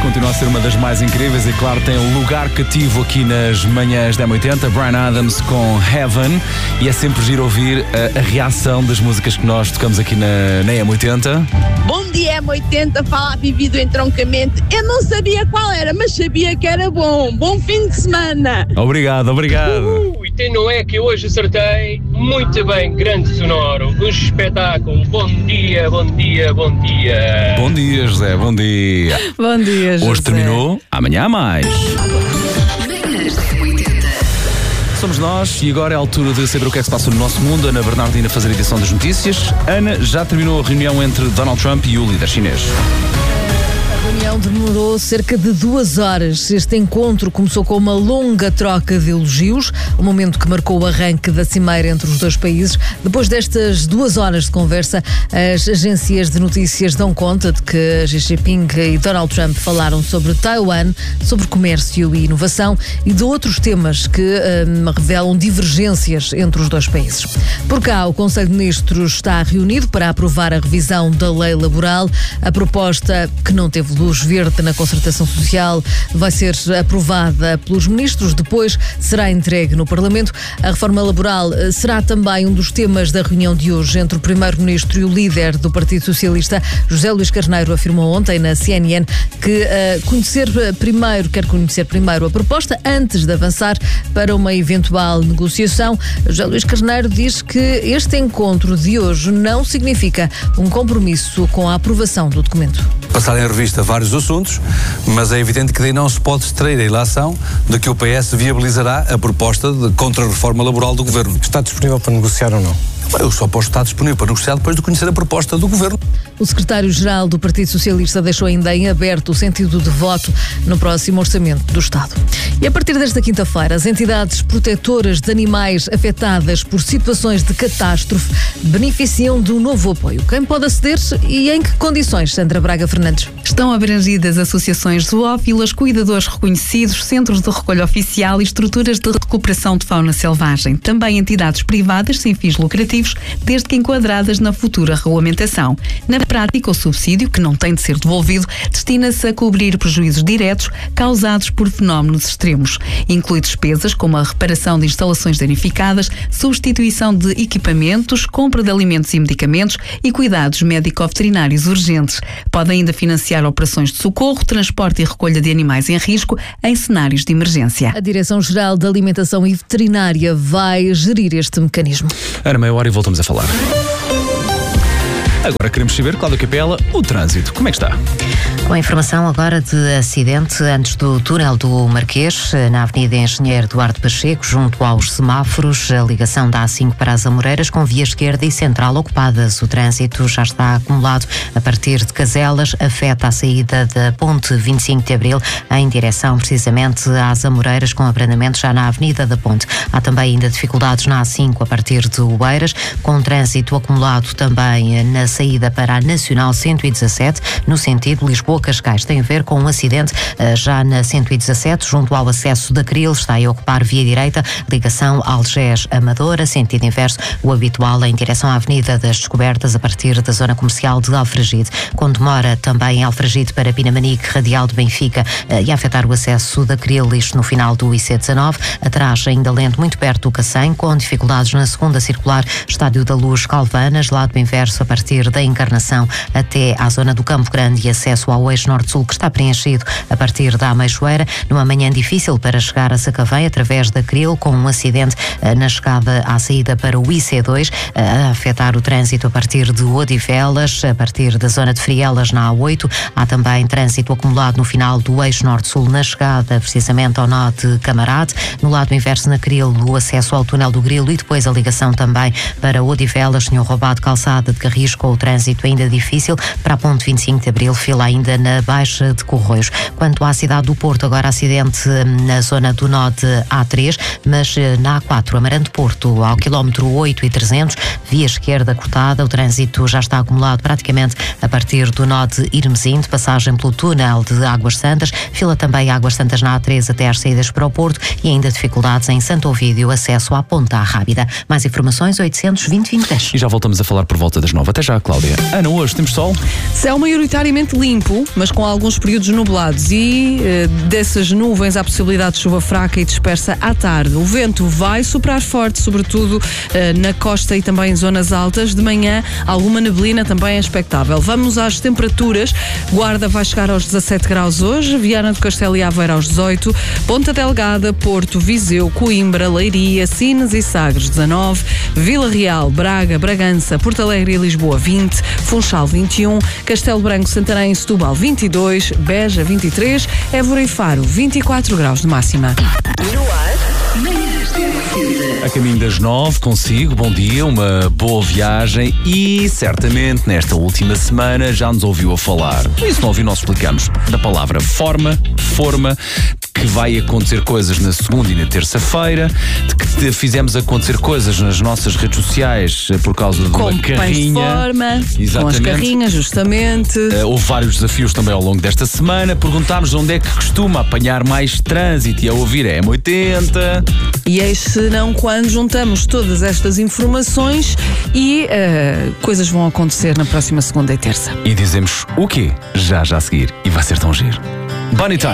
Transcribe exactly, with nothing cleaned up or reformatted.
continua a ser uma das mais incríveis e, claro, tem um lugar cativo aqui nas manhãs da M oitenta. Bryan Adams com Heaven. E é sempre giro ouvir a, a reação das músicas que nós tocamos aqui na, na M oitenta. Bom dia, M oitenta, fala a Vivi do Entroncamento. Eu não sabia qual era, mas sabia que era bom. Bom fim de semana. Obrigado, obrigado. Uh, e não é que hoje acertei. Muito bem, grande sonoro. Um espetáculo. Bom dia, bom dia, bom dia. Bom dia, José, bom dia. Bom dia, José. Hoje terminou, amanhã há mais. Somos nós e agora é a altura de saber o que é que se passa no nosso mundo. Ana Bernardina a fazer a edição das notícias. Ana, já terminou a reunião entre Donald Trump e o líder chinês? A reunião demorou cerca de duas horas. Este encontro começou com uma longa troca de elogios, o momento que marcou o arranque da cimeira entre os dois países. Depois destas duas horas de conversa, as agências de notícias dão conta de que Xi Jinping e Donald Trump falaram sobre Taiwan, sobre comércio e inovação e de outros temas que hum, revelam divergências entre os dois países. Por cá, o Conselho de Ministros está reunido para aprovar a revisão da lei laboral. A proposta, que não teve luz verde na concertação social, vai ser aprovada pelos ministros, depois será entregue no Parlamento. A reforma laboral será também um dos temas da reunião de hoje entre o primeiro-ministro e o líder do Partido Socialista. José Luís Carneiro afirmou ontem na C N N que uh, conhecer primeiro, quer conhecer primeiro a proposta antes de avançar para uma eventual negociação. José Luís Carneiro diz que este encontro de hoje não significa um compromisso com a aprovação do documento. Passar em revista vários assuntos, mas é evidente que daí não se pode extrair a ilação de que o P S viabilizará a proposta de contra-reforma laboral do Governo. Está disponível para negociar ou não? Eu só posso estar disponível para negociar depois de conhecer a proposta do Governo. O secretário-geral do Partido Socialista deixou ainda em aberto o sentido de voto no próximo Orçamento do Estado. E a partir desta quinta-feira, as entidades protetoras de animais afetadas por situações de catástrofe beneficiam de um novo apoio. Quem pode aceder e em que condições, Sandra Braga Fernandes? Estão abrangidas associações zoófilas, cuidadores reconhecidos, centros de recolha oficial e estruturas de recuperação de fauna selvagem. Também entidades privadas sem fins lucrativos, desde que enquadradas na futura regulamentação. Na prática, o subsídio, que não tem de ser devolvido, destina-se a cobrir prejuízos diretos causados por fenómenos extremos. Inclui despesas como a reparação de instalações danificadas, substituição de equipamentos, compra de alimentos e medicamentos e cuidados médico-veterinários urgentes. Pode ainda financiar operações de socorro, transporte e recolha de animais em risco em cenários de emergência. A Direção-Geral da Alimentação e Veterinária vai gerir este mecanismo. Ana, meia hora e voltamos a falar. Agora queremos saber, Cláudia Capela, o trânsito. Como é que está? Com a informação agora de acidente antes do túnel do Marquês, na Avenida Engenheiro Duarte Pacheco, junto aos semáforos, a ligação da A cinco para as Amoreiras, com via esquerda e central ocupadas. O trânsito já está acumulado a partir de Caselas, afeta a saída da Ponte vinte e cinco de Abril em direção precisamente às Amoreiras, com abrandamento já na Avenida da Ponte. Há também ainda dificuldades na A cinco a partir de Oeiras, com trânsito acumulado também na saída para a Nacional cento e dezassete, no sentido Lisboa-Cascais. Tem a ver com um acidente uh, já na cento e dezassete, junto ao acesso da Cril, está a ocupar via direita, ligação Algés-Amadora, sentido inverso, o habitual em direção à Avenida das Descobertas, a partir da zona comercial de Alfragide. Com demora também em Alfragide para Pinamanique, radial de Benfica, uh, e a afetar o acesso da Cril, isto no final do I C dezanove, atrás ainda lento, muito perto do Cacém, com dificuldades na segunda circular, Estádio da Luz Calvanas, lado inverso a partir da Encarnação até à zona do Campo Grande e acesso ao eixo norte-sul, que está preenchido a partir da Ameixoeira, numa manhã difícil para chegar a Sacavém através da Cril, com um acidente na chegada à saída para o I C dois, a afetar o trânsito a partir de Odivelas, a partir da zona de Frielas na A oito. Há também trânsito acumulado no final do eixo norte-sul, na chegada precisamente ao nó de Camarate, no lado inverso na Cril, o acesso ao túnel do Grilo e depois a ligação também para Odivelas, Senhor Roubado, calçada de Carris, com o trânsito ainda difícil para a Ponte vinte e cinco de Abril, fila ainda na Baixa de Corroios. Quanto à cidade do Porto, agora acidente na zona do nó de A três, mas na A quatro, Amarante Porto, ao quilómetro oito e trezentos, via esquerda cortada, o trânsito já está acumulado praticamente a partir do nó de Irmesinde, passagem pelo túnel de Águas Santas, fila também Águas Santas na A três até às saídas para o Porto e ainda dificuldades em Santo Ovídio, acesso à Ponta Rábida. Mais informações, oitocentos, vinte, vinte, dez. E já voltamos a falar por volta das nove. Até já. cá, Cláudia. Ana, hoje temos sol? Céu maioritariamente limpo, mas com alguns períodos nublados e eh, dessas nuvens há possibilidade de chuva fraca e dispersa à tarde. O vento vai soprar forte, sobretudo eh, na costa e também em zonas altas. De manhã, alguma neblina também é expectável. Vamos às temperaturas. Guarda vai chegar aos dezassete graus hoje, Viana do Castelo e Aveiro aos dezoito, Ponta Delgada, Porto, Viseu, Coimbra, Leiria, Sines e Sagres dezanove, Vila Real, Braga, Bragança, Porto Alegre e Lisboa vinte, Funchal vinte e um, Castelo Branco, Santarém e Setúbal vinte e dois, Beja vinte e três, Évora e Faro vinte e quatro graus de máxima. A caminho das nove, consigo, bom dia, uma boa viagem e certamente nesta última semana já nos ouviu a falar, e se não ouviu nós explicamos, da palavra forma, forma, que vai acontecer coisas na segunda e na terça-feira, de que te fizemos acontecer coisas nas nossas redes sociais por causa de com uma carrinha. De forma, exatamente. Com as carrinhas, justamente. Uh, houve vários desafios também ao longo desta semana. Perguntámos onde é que costuma apanhar mais trânsito e a ouvir a M oitenta. E eis se não quando juntamos todas estas informações e uh, coisas vão acontecer na próxima segunda e terça. E dizemos o quê? Já já a seguir. E vai ser tão giro. Bonnie Tyler.